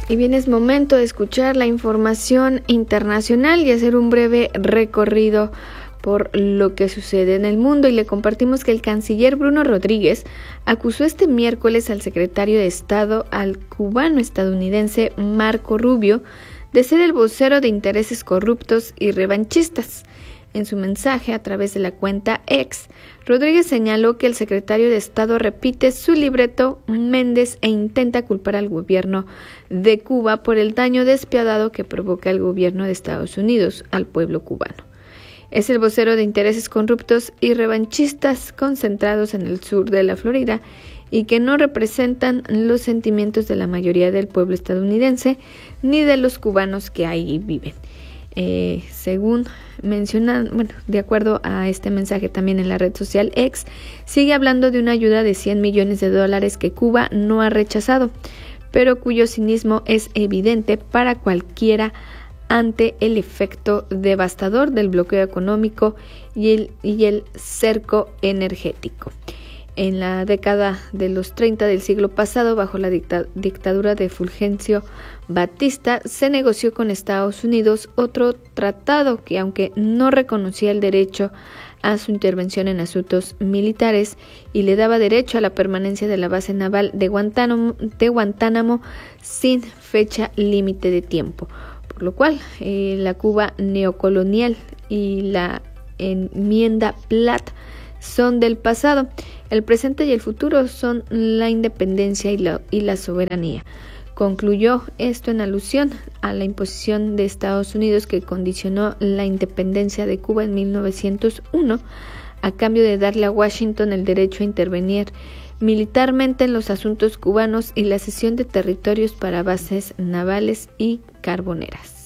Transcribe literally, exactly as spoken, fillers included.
Y bien, es momento de escuchar la información internacional y hacer un breve recorrido por lo que sucede en el mundo, y le compartimos que el canciller Bruno Rodríguez acusó este miércoles al secretario de Estado, al cubano-estadounidense Marco Rubio, de ser el vocero de intereses corruptos y revanchistas. En su mensaje a través de la cuenta X, Rodríguez señaló que el secretario de Estado repite su libreto Méndez e intenta culpar al gobierno de Cuba por el daño despiadado que provoca el gobierno de Estados Unidos al pueblo cubano. Es el vocero de intereses corruptos y revanchistas concentrados en el sur de la Florida y que no representan los sentimientos de la mayoría del pueblo estadounidense ni de los cubanos que ahí viven. Eh, según mencionan, bueno, de acuerdo a este mensaje también en la red social X, sigue hablando de una ayuda de cien millones de dólares que Cuba no ha rechazado, pero cuyo cinismo es evidente para cualquiera ante el efecto devastador del bloqueo económico y el, y el cerco energético. En la década de los treinta del siglo pasado, bajo la dicta, dictadura de Fulgencio Batista, se negoció con Estados Unidos otro tratado que, aunque no reconocía el derecho a su intervención en asuntos militares y le daba derecho a la permanencia de la base naval de Guantánamo, de Guantánamo sin fecha límite de tiempo, por lo cual eh, la Cuba neocolonial y la enmienda Platt son del pasado. El presente y el futuro son la independencia y la, y la soberanía. Concluyó esto en alusión a la imposición de Estados Unidos que condicionó la independencia de Cuba en mil novecientos uno a cambio de darle a Washington el derecho a intervenir militarmente en los asuntos cubanos y la cesión de territorios para bases navales y carboneras.